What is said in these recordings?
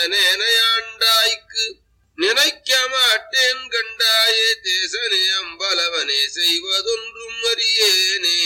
ஈசனேனையாண்டாய்க்கு நினைக்க மாட்டேன் கண்டாயே தேசனே அம்பலவனே செய்வதொன்றும் அறியேனே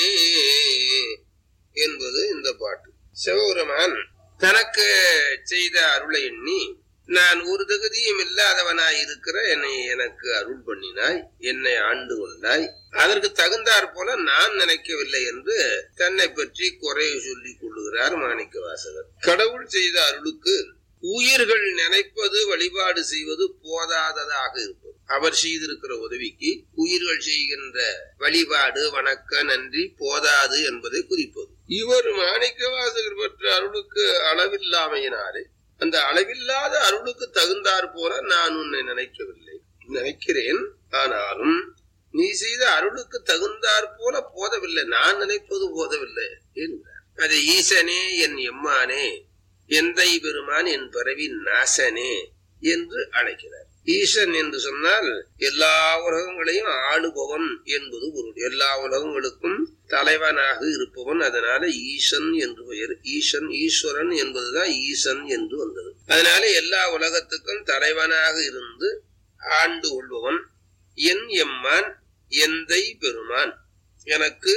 என்பது இந்த பாட்டு. சிவபெருமான் தனக்கு செய்த அருளை எண்ணி, நான் ஒரு தகுதியும் இல்லாதவனாய் இருக்கிற என்னை எனக்கு அருள் பண்ணினாய், என்னை ஆண்டு கொண்டாய், அதற்கு தகுந்தாற் போல நான் நினைக்கவில்லை என்று தன்னை பற்றி குறைய சொல்லிக் கொள்ளுகிறார் மாணிக்க வாசகர். கடவுள் செய்த அருளுக்கு உயிர்கள் நினைப்பது வழிபாடு செய்வது போதாததாக இருப்பது. அவர் செய்திருக்கிற உதவிக்கு உயிர்கள் செய்கின்ற வழிபாடு வணக்க நன்றி போதாது என்பதை குறிப்பது. இவர் மாணிக்க வாசகர் பெற்ற அருளுக்கு அளவில்லாமையினாலே அந்த அளவில்லாத அருளுக்கு தகுந்தாற் போல நான் உன்னை நினைக்கவில்லை, நினைக்கிறேன், ஆனாலும் நீ செய்த அருளுக்கு தகுந்தாற் போல போதவில்லை, நான் நினைப்பது போதவில்லை என்கிறார். அது ஈசனே என் எம்மானே எந்தை பெருமான் என் பிறவி நாசனே என்று அழைக்கிறார். ஈசன் என்று சொன்னால் எல்லா உலகங்களையும் ஆளுபவன் என்பது பொருள். எல்லா உலகங்களுக்கும் தலைவனாக இருப்பவன். அதனால ஈசன் என்று பெயர். ஈசன் ஈஸ்வரன் என்பதுதான் ஈசன் என்று வந்தது. அதனால எல்லா உலகத்துக்கும் தலைவனாக இருந்து ஆண்டு கொள்பவன் என் எம்மான் எந்தை பெருமான், எனக்கு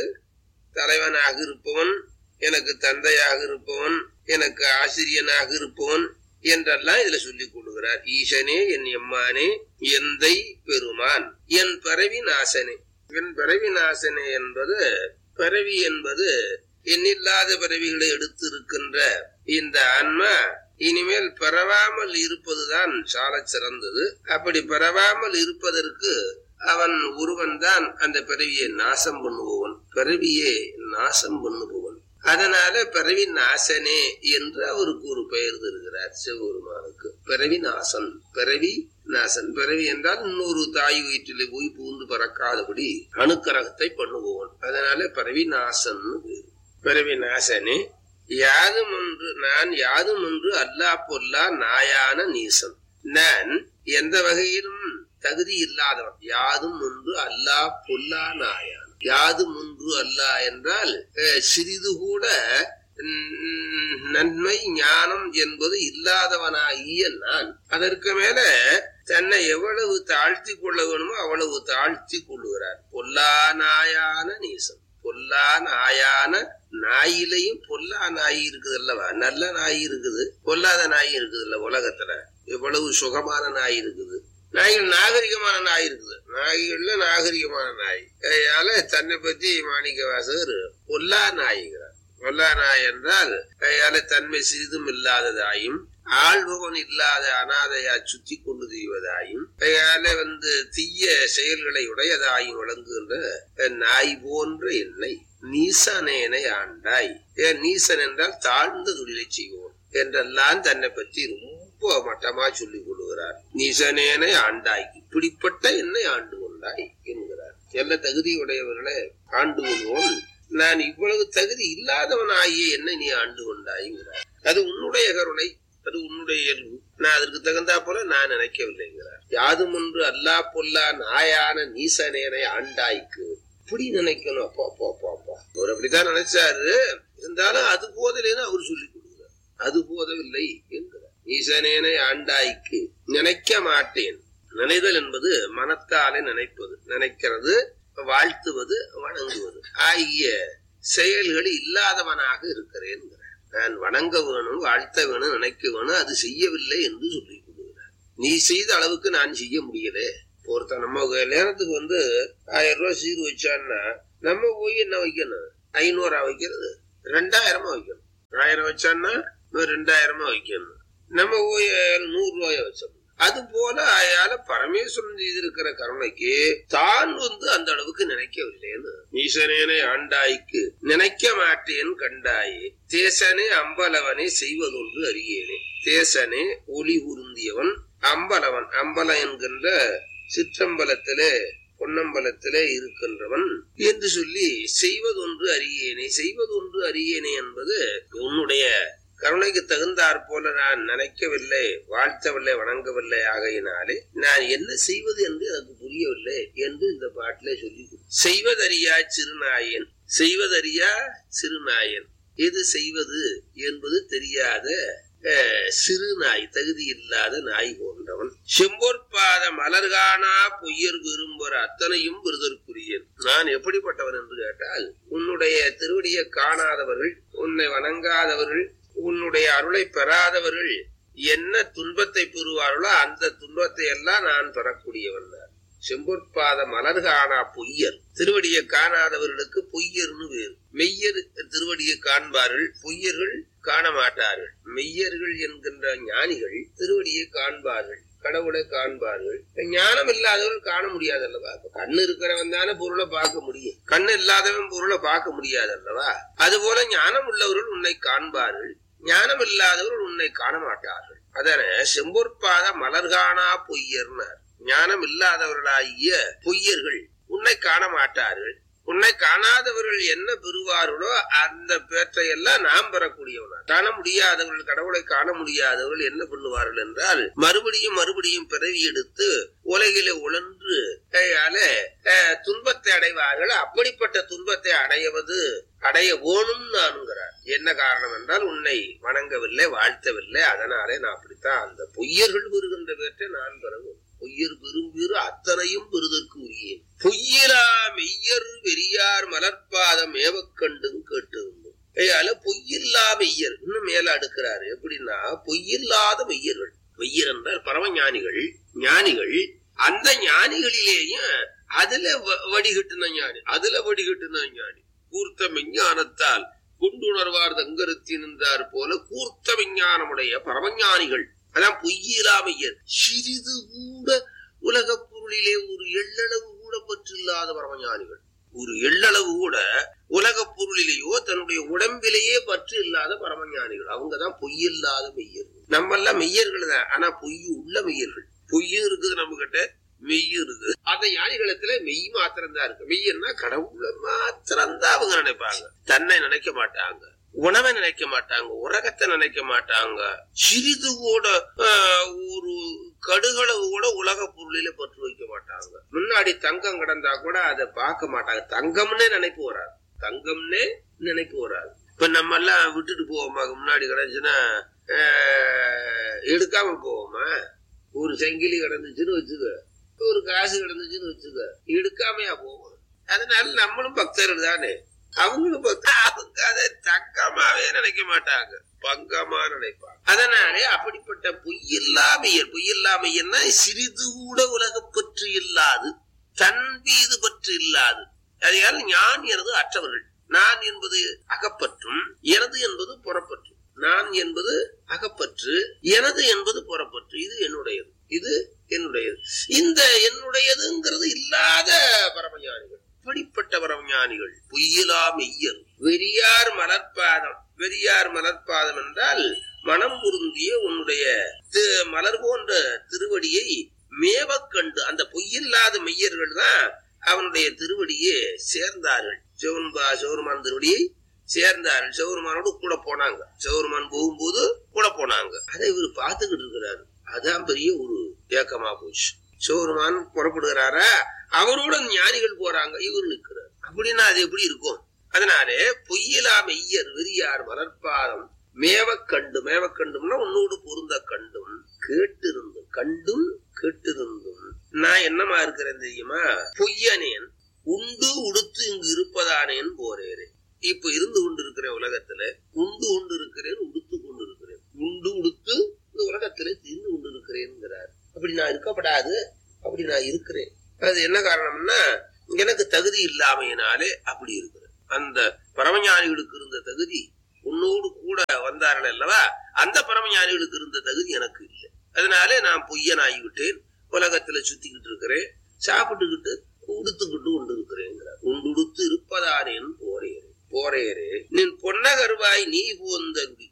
தலைவனாக இருப்பவன், எனக்கு தந்தையாக இருப்பவன், எனக்கு ஆசிரியனாக இருப்பவன் என்றெல்லாம் இதுல சொல்லிக் கொள்கிறார். ஈசனே என் எம்மானே எந்தை பெருமான் என் பிறவி நாசனே. என் பிறவி நாசனே என்பது, பிறவி என்பது எண்ணில்லாத பிறவிகளை எடுத்து இருக்கின்ற இந்த ஆன்மா இனிமேல் பிறவாமல் இருப்பதுதான் சால சிறந்தது. அப்படி பிறவாமல் இருப்பதற்கு அவன் ஒருவன் தான் அந்த பிறவியை நாசம் பண்ணுபவன், பிறவியை நாசம் பண்ணுபவன். அதனால பிறவி நாசனே என்று அவருக்கு ஒரு பெயர் தருகிறார் சிவபெருமானுக்கு. பிறவி நாசன், பிறவி நாசன். பிறவி என்றால் இன்னொரு தாய் வயிற்றிலே போய் பூந்து பறக்காதபடி அணுக்கரகத்தை பண்ணுபவன். அதனால பிறவி நாசன். பிறவி நாசனே யாதும் ஒன்று நான் யாதும் ஒன்று அல்லா பொல்லா நாயான நீசன். நான் எந்த வகையிலும் தகுதி இல்லாதவன். யாதும் ஒன்று அல்லா பொல்லா நாயான். யாதும் ஒன்று அல்ல என்றால் சிறிது கூட நன்மை ஞானம் என்பது இல்லாதவனாகிய நான். அதற்கு மேல தன்னை எவ்வளவு தாழ்த்தி கொள்ள வேணுமோ அவ்வளவு தாழ்த்தி கொள்ளுகிறார். பொல்லா நாயான நீசம். பொல்லா நாயான நாயிலையும் பொல்லா நாய் இருக்குது அல்லவா? நல்ல நாய் இருக்குது, பொல்லாத நாய் இருக்குது இல்ல உலகத்துல. எவ்வளவு சுகமான நாய் இருக்குது. நாய்கள் நாகரிகமான நாய் இருக்குது, நாய்கள்ல நாகரிகமான நாய். அதனால தன்னை பத்தி மாணிக்க வாசகர் பொல்லா நாய்கிறார். பொல்லா நாய் என்றால் கையால தன்மை சிறிதும் இல்லாததாயும் ஆள்பவன் இல்லாத அனாதையா சுத்தி கொண்டு திரிவதாயும் கையால தீய செயல்களை உடையதாயும் விளங்குகின்ற நாய் போன்ற என்னை நீசனேனை ஆண்டாய். நீசன் என்றால் தாழ்ந்த தொழிலை செய்வோம் என்றெல்லாம் தன்னை பற்றி ரொம்ப மட்டமா சொல்லிக் கொள்ளுகிறார். நீசனேனை ஆண்டாய், இப்படிப்பட்ட என்னை ஆண்டு கொண்டாய் என்கிறார். எல்லா தகுதியுடையவர்களை ஆண்டு கொள்வோம். நான் இவ்வளவு தகுதி இல்லாதவனாகிய என்னை நீ ஆண்டு கொண்டாய்கிறார். அது உன்னுடைய கருணை, அது உன்னுடைய இயல்பு. நான் அதற்கு தகுந்தா போல நான் நினைக்கவில்லைங்கிறார். யாதும் ஒன்று அல்லா பொல்லா நாயான நீசனேனை ஆண்டாய்க்கு இப்படி நினைக்கணும். அப்பா அப்பா அப்பா அப்பா அவர் அப்படித்தான் நினைச்சாரு. இருந்தாலும் அது போதலைன்னு அவர் சொல்லிக் கொடுக்கிறார். அது போதவில்லை என்கிறார். ஈசனேனை ஆண்டாய்க்கு நினைக்க மாட்டேன். நினைதல் என்பது மனத்தாலே நினைப்பது, நினைக்கிறது, வாழ்த்துவது, வணங்குவது ஆகிய செயல்கள் இல்லாதவனாக இருக்கிறேன். நான் வணங்க வேணும், வாழ்த்த வேணும், நினைக்க வேணும், அது செய்யவில்லை என்று சொல்லிக் கொடுக்கிறார். நீ செய்த அளவுக்கு நான் செய்ய முடியல. ஒருத்தன் நம்ம நேரத்துக்கு 1000 ரூபாய் சீர் வச்சான்னா நம்ம போய் என்ன வைக்கணும்? 500 வைக்கிறது, 2000 வைக்கணும். 1000 வச்சான்னா 2000 வைக்கணும். நம்ம போய் 100 ரூபாய வச்சோம். அது போல அயால பரமேஸ்வரன் செய்திருக்கிற கருணைக்கு தான் அந்த அளவுக்கு நினைக்கவில்லைன்னு. ஈசனேனை ஆண்டாய்க்கு நினைக்க மாட்டேன் கண்டாயே தேசனே அம்பலவனே செய்வதொன்று அறியேனே. தேசனே ஒளி உருந்தியவன், அம்பலவன் அம்பலம் என்கின்ற சிற்றம்பலத்திலே பொன்னம்பலத்திலே இருக்கின்றவன் என்று சொல்லி செய்வதொன்று அறியேனே. செய்வதொன்று அறியேனே என்பது உன்னுடைய கருணைக்கு தகுந்தாற் போல நான் நினைக்கவில்லை, வாழ்த்தவில்லை, வணங்கவில்லை. ஆகையினாலே நான் என்ன செய்வது என்று எனக்கு புரியவில்லை என்று இந்த பாட்டிலே சொல்லி செய்வதறியா சிறுநாயன். செய்வதறியா சிறுநாயன், எது செய்வது என்பது தெரியாத சிறு நாய், தகுதி இல்லாத நாய் போன்றவன். செம்பொற்பாத மலர்கானா பொய்யர் விரும்புற அத்தனையும் விருதற்குரியன். நான் எப்படிப்பட்டவன் என்று கேட்டால், உன்னுடைய திருவடியை காணாதவர்கள், உன்னை வணங்காதவர்கள், உன்னுடைய அருளை பெறாதவர்கள் என்ன துன்பத்தை பெறுவார்களோ அந்த துன்பத்தை எல்லாம் நான் பெறக்கூடியவன். செம்பொற்பாத மலர்கானா பொய்யர், திருவடியை காணாதவர்களுக்கு பொய்யர்னு வேறு. மெய்யர் திருவடியை காண்பார்கள், பொய்யர்கள் காண மாட்டார்கள். மெய்யர்கள் என்கின்ற ஞானிகள் திருவடியை காண்பார்கள், கடவுளை காண்பார்கள். ஞானம் இல்லாதவர்கள் காண முடியாது அல்லவா? கண்ணு இருக்கிறவன் தானே பொருளை பார்க்க முடியும், கண்ணு இல்லாதவன் பொருளை பார்க்க முடியாது அல்லவா? அதுபோல ஞானம் உள்ளவர்கள் உன்னை காண்பார்கள், ஞானம் இல்லாதவர்கள் உன்னை காண மாட்டார்கள். அதன செம்பொற்பாத மலர்கானா பொய்யர்னார். ஞானம் இல்லாதவர்களாகிய பொய்யர்கள் உன்னை காண மாட்டார்கள். உன்னை காணாதவர்கள் என்ன பெறுவார்களோ அந்த பேற்றையெல்லாம் நாம் பெறக்கூடியவனா. காண முடியாதவர்கள், கடவுளை காண முடியாதவர்கள் என்ன பண்ணுவார்கள் என்றால், மறுபடியும் மறுபடியும் பிறவி எடுத்து உலகிலே உழன்று துன்பத்தை அடைவார்கள். அப்படிப்பட்ட துன்பத்தை அடைய வேணும் நானுங்கிறார். என்ன காரணம் என்றால், உன்னை வணங்கவில்லை, வாழ்த்தவில்லை. அதனாலே நான் அப்படித்தான் அந்த பொய்யர்கள் பெறுகின்ற பேற்றை நான் பெறவும். பொய்யர் விரும்பிறு அத்தனையும் பெறுதற்கு உரியேன். பொய்யிலா மெய்யர் வெறியார் மலர்பாதம் ஏவக்கண்டும் கேட்டிருந்தோம். பொய்யில்லா மெய்யர் இன்னும் மேல அடுக்கிறாரு. எப்படின்னா, பொய்யில்லாத மெய்யர்கள். மெய்யர் என்றால் பரமஞானிகள். ஞானிகள், அந்த ஞானிகளிலேயும் அதுல வடிகட்டின ஞானி, கூர்த்த விஞ்ஞானத்தால் கொண்டுணர்வார் தங்கருத்தி நின்றார் போல கூர்த்த விஞ்ஞானமுடைய பரமஞானிகள். அதான் பொய்யிலா மெய்யர். சிறிது கூட உலக பொருளிலே ஒரு எள்ளளவு கூட பற்றில்லாத பரமஞானிகள். ஒரு எள்ளளவு கூட உலக பொருளிலேயோ தன்னுடைய உடம்பிலேயே பற்று இல்லாத பரமஞானிகள். அவங்கதான் பொய்யில்லாத மெய்யர்கள். நம்ம எல்லாம் மெய்யர்கள் தான், ஆனா பொய்யு உள்ள மெய்யர்கள். பொய்யும் இருக்குது நம்ம கிட்ட, மெய்யும் இருக்குது. அந்த ஞானிகளத்துல மெய் மாத்திரம்தான் இருக்கு. மெய்யன்னா கடவுளை மாத்திரம்தான் அவங்க நினைப்பாங்க. தன்னை நினைக்க மாட்டாங்க, உணவை நினைக்க மாட்டாங்க, உலகத்தை நினைக்க மாட்டாங்க. சிறிது கூட ஒரு கடுகளவு கூட உலக பொருளில பற்று வைக்க மாட்டாங்க. முன்னாடி தங்கம் கிடந்தா கூட அதை பார்க்க மாட்டாங்க. தங்கம்னே நினைப்பு வராது, தங்கம்னே நினைப்பு வராது. இப்ப நம்ம எல்லாம் விட்டுட்டு போவோமா? முன்னாடி கிடந்துச்சுன்னா எடுக்காம போவோமா? ஒரு செங்கிலி கிடந்துச்சுன்னு வச்சுக்க, ஒரு காசு கிடந்துச்சுன்னு வச்சுக்க, எடுக்காமையா போவோம். அதனால நம்மளும் பக்தர்கள் தானே. அவங்களும் அவங்க அதை தங்கமாவே நினைக்க மாட்டாங்க, பங்கமா நினைப்பாங்க. அதனாலே அப்படிப்பட்ட பொய்யில்லாமையன்னா சிறிது கூட உலக பற்று இல்லாது, தன் மீது பற்று இல்லாது. அதையால் ஞான் எனது அற்றவர்கள். நான் என்பது அகப்பற்றும், எனது என்பது புறப்பற்று. நான் என்பது அகப்பற்று, எனது என்பது புறப்பற்று. இது என்னுடையது, இது என்னுடையது. இந்த என்னுடையதுங்கிறது இல்லாத பரமஞானிகள். இப்படிப்பட்ட பரமஞானிகள் பொய்யிலா மெய்யர் வெறியார் மலர்பாதம். வெறியார் மலர்பாதம் என்றால் மனம் பொருந்திய உன்னுடைய மலர் போன்ற திருவடியை மேவக்கண்டு. அந்த பொய்யில்லாத மெய்யர்கள் தான் அவனுடைய திருவடியை சேர்ந்தார்கள். சிவருமான் திருவடியை சேர்ந்தார்கள். சிவருமானோடு கூட போனாங்க. சிவருமான் போகும்போது கூட போனாங்க. அதை இவர் பார்த்துக்கிட்டு இருக்கிறாரு. அதான் பெரிய ஒரு ஏக்கமா போச்சு. சிவருமான் புறப்படுகிறாரா, அவரோட ஞானிகள் போறாங்க, இவர் நிற்கிறார். அப்படின்னா அது எப்படி இருக்கும்? அதனாலே பொய்யிலா மெய்யர் வெறியார் மலர்பாதம் மேவக்கண்டும். மேவக்கண்டும்னா உன்னோடு பொருந்த கண்டும், கேட்டிருந்தும். கண்டும் கேட்டிருந்தும் நான் என்னமா இருக்கிறேன் தெரியுமா? பொய்யனேன் உண்டு உடுத்து இங்கு இருப்பதானேன் போறேன். இப்ப இருந்து கொண்டு இருக்கிறேன் உலகத்துல, உண்டு கொண்டு இருக்கிறேன், உடுத்து கொண்டு இருக்கிறேன். உண்டு உடுத்து இந்த உலகத்துல திரிந்து கொண்டு இருக்கிறேன். அப்படி நான் இருக்கப்படாது, அப்படி நான் இருக்கிறேன். அது என்ன காரணம்னா, எனக்கு தகுதி இல்லாமையினாலே அப்படி இருக்கிறேன். அந்த பரமஞானிகளுக்கு இருந்த தகுதி உன்னோடு கூட வந்தார்கள் அல்லவா, அந்த பரமஞானிகளுக்கு இருந்த தகுதி எனக்கு இல்லை. அதனாலே நான் பொய்யனாகிவிட்டேன். உலகத்துல சுத்திக்கிட்டு இருக்கிறேன், சாப்பிட்டுக்கிட்டு உடுத்துக்கிட்டு கொண்டு இருக்கிறேங்கிறார். உண்டுடுத்து இருப்பதானேன் போரேரே நின் பொன்னகர்வாய் நீ போந்தருவி.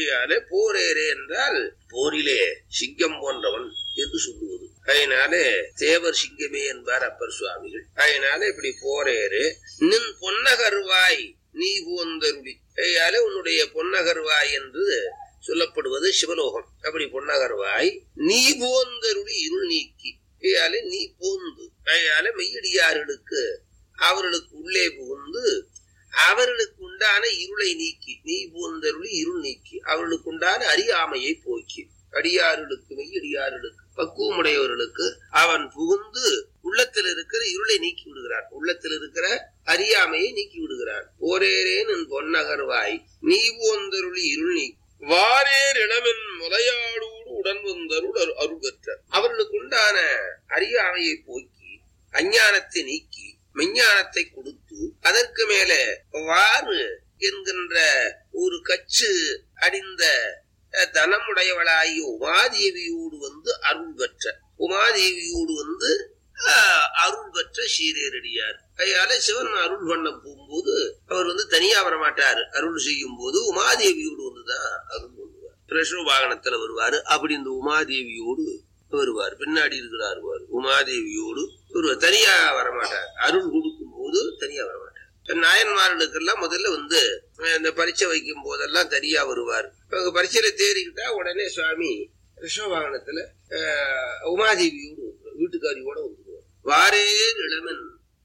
போரேரே என்றால் போரிலே சிங்கம் போன்றவன் என்று சொல்லுவது. அதனாலே தேவர் சிங்கமே என்பார் அப்பர் சுவாமிகள். அதனால இப்படி போரேரே நின் பொன்னகர்வாய் நீ போந்தருளி. உன்னுடைய பொன்னகர்வாய் என்று சொல்லப்படுவது சிவலோகம். அப்படி பொன்னகர்வாய் நீ போந்தருளி இருள் நீக்கி. நீ போந்து மெய்யடியார்களுக்கு அவர்களுக்கு உள்ளே புகுந்து அவர்களுக்கு உண்டான இருளை நீக்கி, நீ போந்தருளி இருள் நீக்கி அவர்களுக்கு உண்டான அறியாமையை போக்கி, அடியார்களுக்கு மெய்யடியார்களுக்கு பக்குவமுடையவர்களுக்கு அவன் புகுந்து உள்ளத்தில் இருக்கிற இருளை நீக்கி விடுகிறான், உள்ளத்தில் இருக்கிற அறியாமையை நீக்கி விடுகிறான். ஓரேரேன் என் பொன்னகர்வாய் நீ போந்தருளி இருள் நீக்கி வாரேர் இளமென் முலையாடோடு உடன் வந்தருள் அருள் பெற்ற அவர்களுக்கு உண்டான அறியாமையை போக்கி அஞ்ஞானத்தை நீக்கி மெஞ்ஞானத்தை கொடுத்து அதற்கு மேலே வாறு என்கின்ற ஒரு கச்சு அடிந்த தனமுடையவளாகி உமாதேவியோடு வந்து அருள் பெற்ற, உமாதேவியோடு வந்து அருள் பெற்ற சீரேரடியார். அதனால சிவன் அருள் பண்ண போகும்போது அவர் வந்து தனியா வரமாட்டாரு. அருள் செய்யும் போது உமாதேவியோடு வந்துதான் அருள் பண்ணுவார். ரிஷப வாகனத்துல வருவாரு. அப்படி இந்த உமாதேவியோடு வருவார். பின்னாடி இருக்கிறார் உமாதேவியோடு வருவார். தனியா வரமாட்டார். அருள் கொடுக்கும் போது தனியா வரமாட்டார். நாயன்மார்களுக்கெல்லாம் முதல்ல வந்து இந்த பரீட்சை வைக்கும் போதெல்லாம் தனியா வருவார். பரீட்சையில தேறிக்கிட்டா உடனே சுவாமி ரிஷப வாகனத்துல உமாதேவியோடு வீட்டுக்காரியோட வந்துடுவார். வாரே இளமன்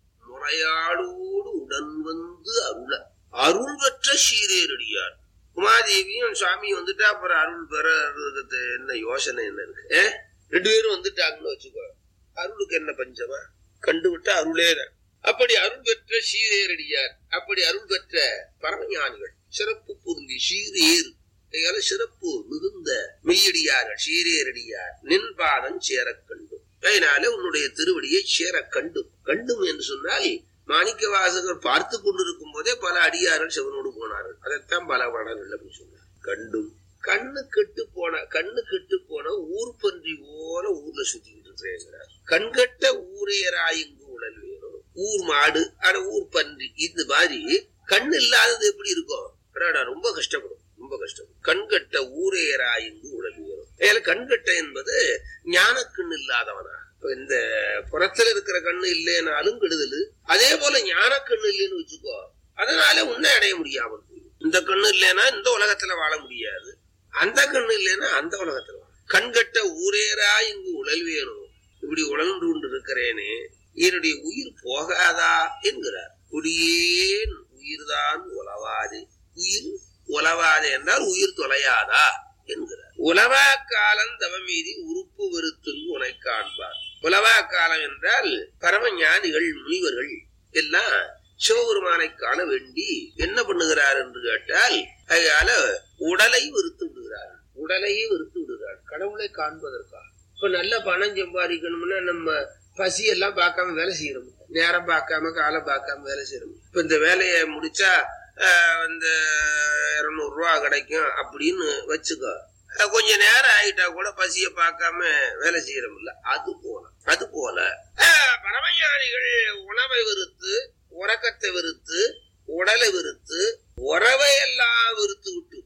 முறையாடோடு உடன் வந்து அருள் பெற்ற சீரேரடியார். உமாதேவியும் சுவாமி வந்துட்டா அப்புறம் அருள் பெற என்ன யோசனை என்ன இருக்கு? ரெண்டு பேரும் வந்துட்டாங்கன்னு வச்சுக்கோ, அருளுக்கு என்ன பஞ்சமா? கண்டுவிட்டா அருளேதான். அப்படி அருள் பெற்ற சீரேரடியார், அப்படி அருள் பெற்ற பரமஞானிகள், சிறப்பு பொருந்தி சீரேறு சிறப்பு மிகுந்த மெய்யடியார்கள் சீரேரடியார் நின் பாதம் சேர கண்டும். அதனால உன்னுடைய திருவடியை சேர கண்டும். கண்டும் என்று சொன்னால் மாணிக்க வாசகர் பார்த்து கொண்டிருக்கும் போதே பல அடியார்கள் சிவனோடு போனார்கள். அதைத்தான் பல பாடல்கள் அப்படின்னு சொன்னார். கண்டும் கண்ணு கெட்டு போன ஊர் பன்றி போல ஊர்ல சுத்திக்கிட்டு இருக்கிறார். கண்கட்ட ஊரையராயிங்கு உடல் வேணும். ஊர் மாடு ஆனா ஊர் பன்றி இந்த மாதிரி கண்ணு இல்லாதது எப்படி இருக்கும்? ரொம்ப கஷ்டப்படும், ரொம்ப கஷ்டப்படும். கண்கட்ட ஊரையராயிங்கு உடல் வேணும். கண்கட்ட என்பது ஞான கண்ணு இல்லாதவனா. இந்த புறத்துல இருக்கிற கண்ணு இல்லைனாலும் கெடுதல். அதே போல ஞான கண்ணு இல்லைன்னு வச்சுக்கோ, அதனால உன்னை அடைய முடியாமல் போயிடும். இந்த கண்ணு இல்லைன்னா இந்த உலகத்துல வாழ முடியாது, அந்த கண்ணு இல்லைன்னா அந்த உலகத்துல வாழ. கண்கட்ட ஊரேரா இங்கு உழல் வேணும். இப்படி உழன்று கொண்டு இருக்கிறேனே, என்னுடைய உயிர் போகாதா என்கிறார். குடியேன் உயிர்தான் உலவாது. உயிர் உலவாது என்றால் உயிர் தொலையாதா என்கிறார். உலவா காலம் தவமீதி உறுப்பு வெறுத்துங்கு உனை காண்பார். உலவா காலம் என்றால் பரம ஞானிகள் முனிவர்கள் எல்லாம் சிவபெருமானை காண வேண்டி என்ன பண்ணுகிறார் என்று கேட்டால், அதனால உடலை வெறுத்து விடுகிறார். உடலையே வெறுத்து விடுகிறார் கடவுளை காண்பதற்காக. இப்ப நல்ல பணம் சம்பாதிக்கணும்னா நம்ம பசியெல்லாம் பார்க்காம வேலை செய்யறோம், நேரம் பார்க்காம காலம் பார்க்காம வேலை செய்யறோம். இப்ப இந்த வேலையை முடிச்சா இந்த 200 ரூபா கிடைக்கும் அப்படின்னு வச்சுக்கோ, கொஞ்ச நேரம் ஆயிட்டா கூட பசிய பார்க்காம வேலை செய்யறோம்ல. அது போல பரமஞானிகள் உணவை வெறுத்து, உறக்கத்தை வெறுத்து, உடலை வெறுத்து, உறவையெல்லாம் வெறுத்து விட்டு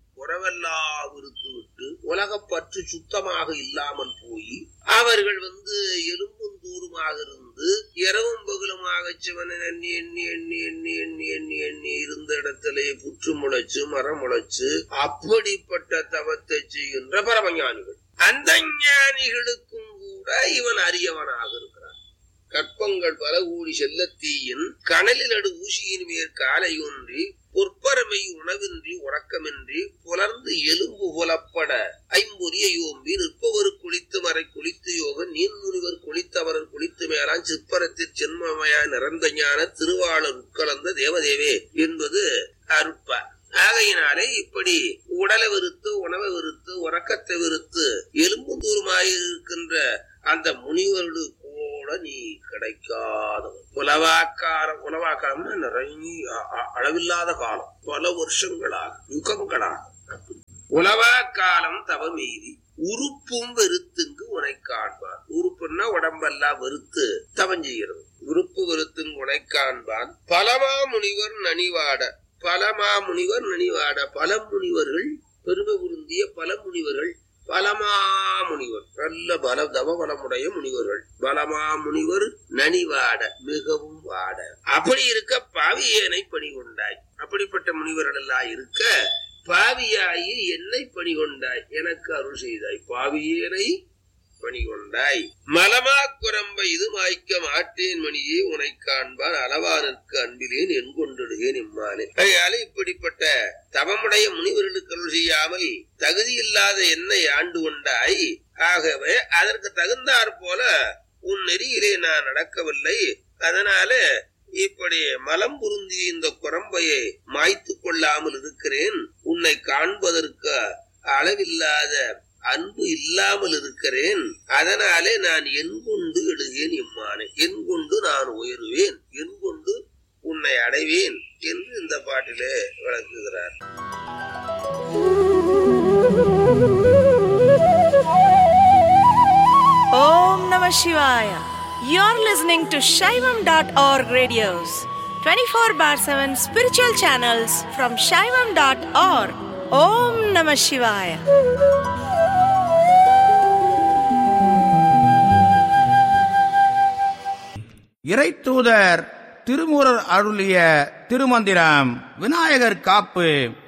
உலகப்பற்று சுத்தமாக இல்லாமல் போய் அவர்கள் எலும்பும் தூருமாக இருந்து இரவும் பகலுமாக சிவனை எண்ணி எண்ணி எண்ணி எண்ணி எண்ணி எண்ணி எண்ணி இருந்த இடத்திலே புற்று முளைச்சு மரம் முளைச்சு அப்படிப்பட்ட தவத்தை செய்கின்ற பரமஞானிகள். அந்த ஞானிகளுக்கும் கூட இவன் அரியவனாக இருக்கிறான். கற்பங்கள் பல கூடி செல்லத்தீயின் கனலில் நடு ஊசியின் மேற் காலை ஒன்றி பொற்பரமை உணவின்றி உறக்கமின்றி புலர்ந்து எலும்பு புலப்பட ஐம்பொரிய யோம்பி நிற்பவர் குளித்து மறை குளித்து யோக நீன் முனிவர் குளித்தவரர் குளித்து மேலான் சிற்பரத்தில் சென்மமயா நிறந்த ஞான திருவாளர் உட்கலந்த தேவதேவே என்பது அருட்பா. ஆகையினாலே இப்படி உடலை வெறுத்து, உணவை வெறுத்து, உறக்கத்தை வெறுத்து எலும்பு தூரமாயிருக்கின்ற அந்த முனிவர்களுக்கு கூட நீ கிடைக்காதவன். உலவாக்காலம்னா நிறைய அளவில்லாத காலம், பல வருஷங்களாக யுகங்களாக. உலவா காலம் தவமீதி உறுப்பும் வெறுத்துங்கு உனை காண்பான். உறுப்புன்னா உடம்பெல்லாம் வெறுத்து தவம் செய்கிறது. உறுப்பு வெறுத்துங்கு உனை காண்பான். பலமா முனிவர் நனிவாட பல முனிவர்கள் பெருமை பொருந்திய பல முனிவர்கள், பலமா முனிவர் நல்ல தவ பலமுடைய முனிவர்கள், பலமா முனிவர் நனிவாட மிகவும் வாட. அப்படி இருக்க பாவியேனை பணி கொண்டாய். அப்படிப்பட்ட முனிவர்கள் எல்லாம் இருக்க பாவியாயி என்னை பணி கொண்டாய், எனக்கு அருள் செய்தாய். பாவியேனை பணி கொண்டாய். மலமா குரம்ப இது மாய்க்க மாட்டேன் மணியே உனை காண்பான் அளவானுக்கு அன்பிலேன் என் கொண்டிடுகேன் இம்மானே. அதனால இப்படிப்பட்ட தவமுடைய முனிவர்களுக்கு அருள் செய்யாமல் தகுதி இல்லாத என்னை ஆண்டு கொண்டாய். ஆகவே அதற்கு தகுந்தாற் போல உன் நெறியிலே நான் நடக்கவில்லை. அதனால இப்படி மலம் பொருந்திய இந்த குரம்பையை மாய்த்து கொள்ளாமல் இருக்கிறேன். உன்னை காண்பதற்கு அளவில்லாத அன்பு இல்லாமல் இருக்கிறேன். அதனாலே நான் என் கொண்டு எழுகேன் இம்மானே, என் கொண்டு நான் உயருவேன், என் கொண்டு உன்னை அடைவேன் என்று இந்த பாட்டிலே விளக்குகிறார். Om Namah Shivaya. You're listening to Shaivam.org radios, 24/7 spiritual channels from Shaivam.org. Om Namah Shivaya. இறைத்தூதர் திருமூரர் அருளிய திருமந்திரம். விநாயகர் காப்பு.